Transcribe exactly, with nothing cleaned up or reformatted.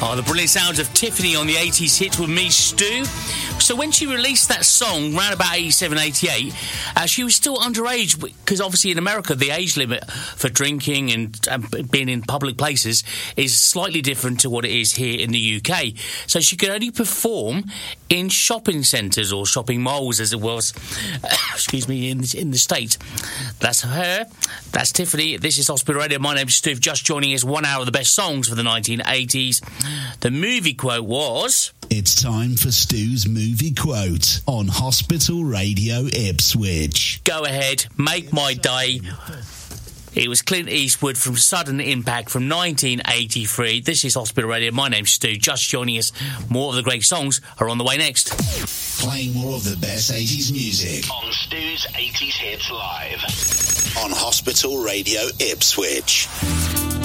Oh, the brilliant sounds of Tiffany on the eighties hits with me, Stu. So when she released that song around about eighty-seven, eighty-eight, uh, she was still underage, because obviously in America the age limit for drinking and um, being in public places is slightly different to what it is here in the U K. So she could only perform in shopping centres or shopping malls, as it was, excuse me, in, in the States. That's her. That's Tiffany. This is Hospital Radio. My name's Stu. Just joining us, one hour of the best songs for the nineteen eighties. The movie quote was... It's time for Stu's movie quote on Hospital Radio Ipswich. Go ahead, make my day. It was Clint Eastwood from Sudden Impact from nineteen eighty-three. This is Hospital Radio. My name's Stu. Just joining us. More of the great songs are on the way next. Playing more of the best eighties music on Stu's eighties Hits Live on Hospital Radio Ipswich.